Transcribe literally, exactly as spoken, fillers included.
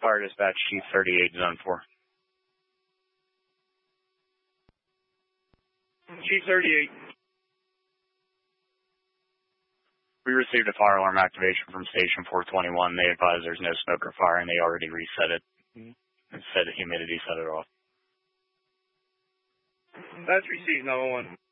Fire Dispatch, Chief thirty-eight, Zone four. Chief thirty-eight. We received a fire alarm activation from Station four twenty-one. They advised there's no smoke or fire, and they already reset it. It said the humidity set it off. That's received, number one.